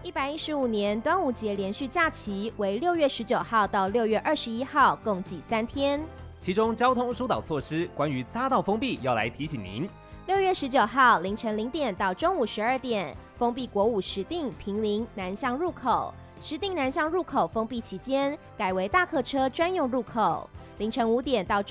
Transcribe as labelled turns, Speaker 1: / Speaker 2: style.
Speaker 1: 115年端午节连续假期为6月19号到6月21号，共计3天。
Speaker 2: 其中交通疏导措施关于匝道封闭要来提醒您。
Speaker 1: 6月19号凌晨0点到中午12点，封闭国五石碇、坪林南向入口。石碇南向入口封闭期间，改为大客车专用入口。凌晨5点到